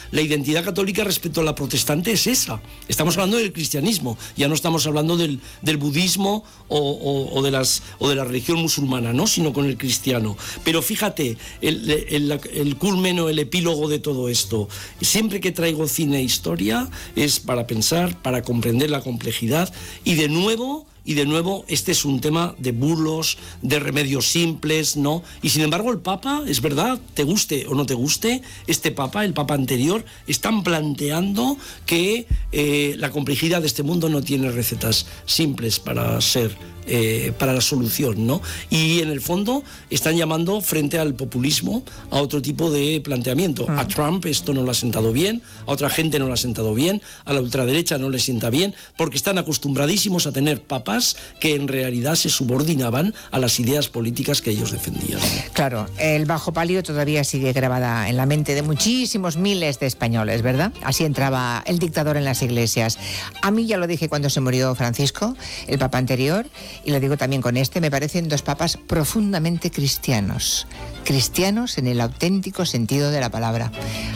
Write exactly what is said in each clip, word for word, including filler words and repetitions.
la identidad católica respecto a la protestante es esa. Estamos hablando del cristianismo, ya no estamos hablando del, del budismo o, o, o, de las, o de la religión musulmana, ¿no? Sino con el cristiano. Pero fíjate, el, el, el culmen o el epílogo de todo esto, siempre que traigo cine e historia es para pensar, para comprender la complejidad y de nuevo... Y de nuevo, este es un tema de bulos, de remedios simples, ¿no? Y sin embargo, el Papa, es verdad, te guste o no te guste, este Papa, el Papa anterior, están planteando que eh, la complejidad de este mundo no tiene recetas simples para ser, eh, para la solución, ¿no? Y en el fondo están llamando frente al populismo a otro tipo de planteamiento. Mm. A Trump esto no le ha sentado bien, a otra gente no le ha sentado bien, a la ultraderecha no le sienta bien, porque están acostumbradísimos a tener papas que en realidad se subordinaban a las ideas políticas que ellos defendían. Claro, el bajo palio todavía sigue grabada en la mente de muchísimos miles de españoles, ¿verdad? Así entraba el dictador en las iglesias. A mí ya lo dije cuando se murió Francisco, el papa anterior, y lo digo también con este, me parecen dos papas profundamente cristianos. Cristianos en el auténtico sentido de la palabra,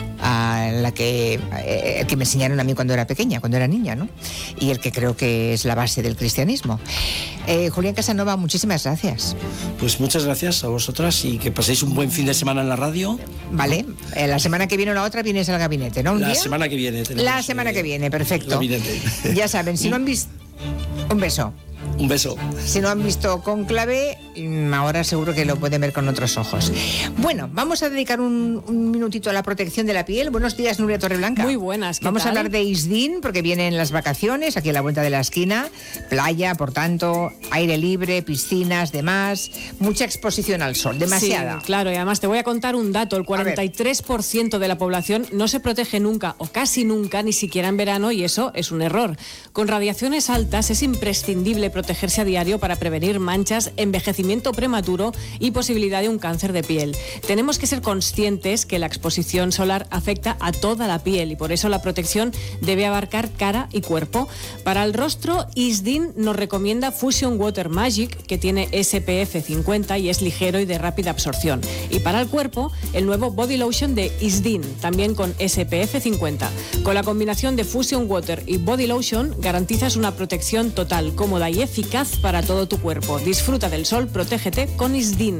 a la que, eh, que me enseñaron a mí cuando era pequeña, cuando era niña, ¿no? Y el que creo que es la base del cristianismo. Eh, Julián Casanova, muchísimas gracias. Pues muchas gracias a vosotras y que paséis un buen fin de semana en la radio. Vale, eh, la semana que viene o la otra vienes al gabinete, ¿no? ¿Un la día? semana que viene. Tenemos, la semana eh, que viene, perfecto. Gabinete. Ya saben, si no han visto... Un beso. Un beso. Si no han visto Cónclave, ahora seguro que lo pueden ver con otros ojos. Bueno, vamos a dedicar un, un minutito a la protección de la piel. Buenos días, Nuria Torreblanca. Muy buenas, ¿qué Vamos tal? a hablar de ISDIN, porque vienen las vacaciones, aquí a la vuelta de la esquina. Playa, por tanto, aire libre, piscinas, demás. Mucha exposición al sol, demasiada. Sí, claro, y además te voy a contar un dato. El cuarenta y tres por ciento de la población no se protege nunca, o casi nunca, ni siquiera en verano, y eso es un error. Con radiaciones altas es imprescindible protegerse a diario para prevenir manchas, envejecimiento prematuro y posibilidad de un cáncer de piel. Tenemos que ser conscientes que la exposición solar afecta a toda la piel y por eso la protección debe abarcar cara y cuerpo. Para el rostro, ISDIN nos recomienda Fusion Water Magic, que tiene S P F cincuenta y es ligero y de rápida absorción. Y para el cuerpo, el nuevo Body Lotion de ISDIN, también con S P F cincuenta. Con la combinación de Fusion Water y Body Lotion, garantizas una protección total, cómoda y eficaz para todo tu cuerpo. Disfruta del sol, protégete con ISDIN.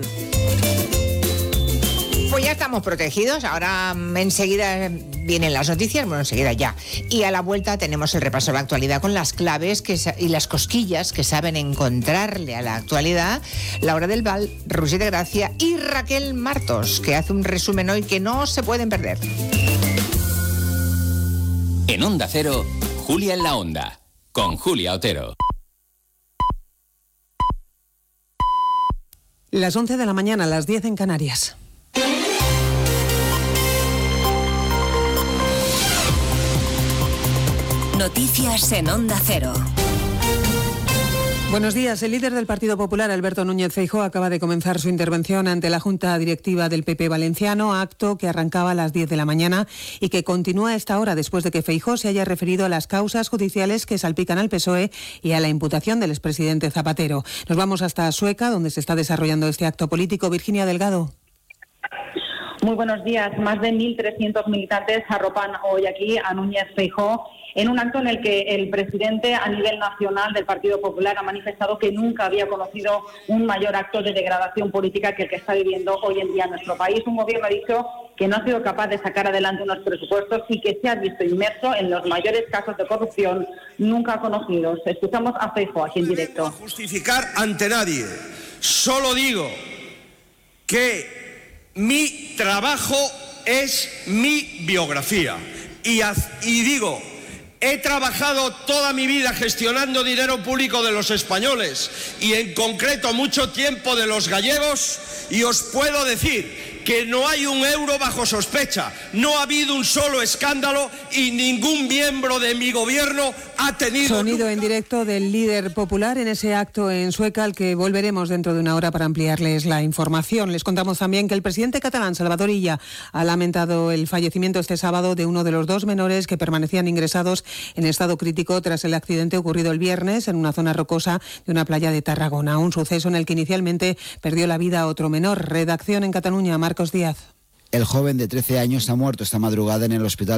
Pues ya estamos protegidos, ahora enseguida vienen las noticias, bueno, enseguida ya. Y a la vuelta tenemos el repaso de la actualidad con las claves que, y las cosquillas que saben encontrarle a la actualidad Laura del Val, Roger de Gracia y Raquel Martos, que hace un resumen hoy que no se pueden perder. En Onda Cero, Julia en la Onda, con Julia Otero. Las once de la mañana, las diez en Canarias. Noticias en Onda Cero. Buenos días. El líder del Partido Popular, Alberto Núñez Feijóo, acaba de comenzar su intervención ante la Junta Directiva del P P valenciano, acto que arrancaba a las diez de la mañana y que continúa a esta hora después de que Feijóo se haya referido a las causas judiciales que salpican al P S O E y a la imputación del expresidente Zapatero. Nos vamos hasta Sueca, donde se está desarrollando este acto político. Virginia Delgado. Muy buenos días. Más de mil trescientos militantes arropan hoy aquí a Núñez Feijóo en un acto en el que el presidente a nivel nacional del Partido Popular ha manifestado que nunca había conocido un mayor acto de degradación política que el que está viviendo hoy en día nuestro país. Un gobierno, ha dicho, que no ha sido capaz de sacar adelante unos presupuestos y que se ha visto inmerso en los mayores casos de corrupción nunca conocidos. Escuchamos a Feijóo aquí en directo. No justificar ante nadie. Solo digo que mi trabajo es mi biografía. Y, y digo... He trabajado toda mi vida gestionando dinero público de los españoles y en concreto mucho tiempo de los gallegos y os puedo decir que no hay un euro bajo sospecha, no ha habido un solo escándalo y ningún miembro de mi gobierno ha tenido... Sonido en directo del líder popular en ese acto en Sueca, al que volveremos dentro de una hora para ampliarles la información. Les contamos también que el presidente catalán, Salvador Illa, ha lamentado el fallecimiento este sábado de uno de los dos menores que permanecían ingresados en estado crítico tras el accidente ocurrido el viernes en una zona rocosa de una playa de Tarragona. Un suceso en el que inicialmente perdió la vida otro menor. Redacción en Cataluña, Marcos Díaz. El joven de trece años ha muerto esta madrugada en el hospital